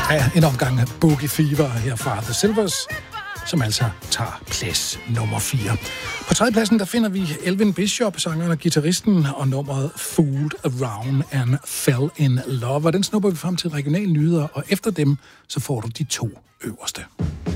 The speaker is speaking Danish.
Ja, en omgang Boogie Fever herfra The Silvers, som altså tager plads nummer 4. På tredjepladsen, der finder vi Elvin Bishop, sangeren og guitaristen, og nummeret Fooled Around and Fell in Love. Og den snupper vi frem til regionale nyheder, og efter dem, så får du de 2 øverste.